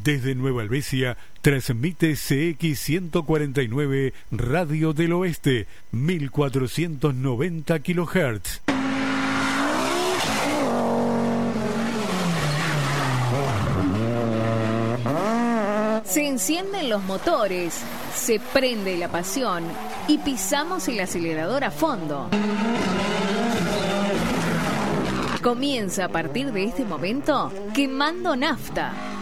Desde Nueva Helvecia transmite CX149 Radio del Oeste, 1490 kHz. Se encienden los motores, se prende la pasión y pisamos el acelerador a fondo. Comienza a partir de este momento Quemando Nafta.